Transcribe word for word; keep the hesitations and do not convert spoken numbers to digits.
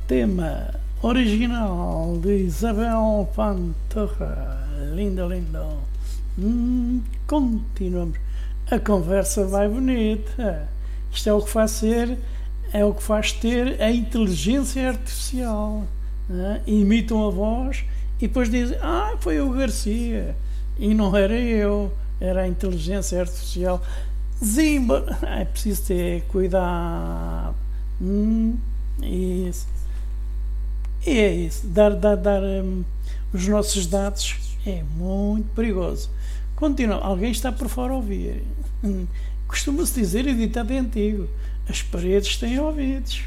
Tema original de Isabel Pantoja. Lindo, lindo. Hum, continuamos. A conversa vai bonita. Isto é o que faz ser, é o que faz ter a inteligência artificial. Né? Imitam a voz e depois dizem, ah, foi o Garcia. E não era eu, era a inteligência artificial. Zimba, é preciso ter cuidado. Hum, isso. E é isso, dar, dar, dar um, os nossos dados é muito perigoso. Continua, alguém está por fora a ouvir. Hum, Costuma-se dizer, e ditado é antigo, as paredes têm ouvidos.